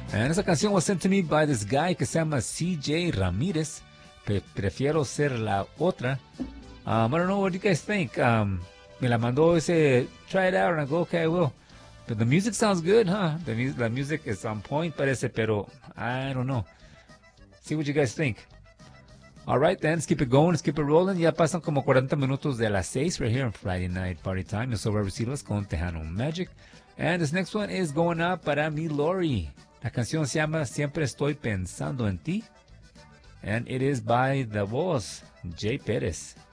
And esa canción was sent to me by this guy que se llama CJ Ramirez. Prefiero ser la otra. I don't know what you guys think. Me la mandó ese, try it out, and I go, okay, I will. But the music sounds good, huh? The music is on point, parece, pero I don't know. See what you guys think. All right, then, let's keep it going, let's keep it rolling. Ya pasan como 40 minutos de las 6 right here on Friday Night Party Time. Yo soy Robert Silas con Tejano Magic. And this next one is going up para mi Lori. La canción se llama Siempre Estoy Pensando en Ti. And it is by the voz, Jay Perez.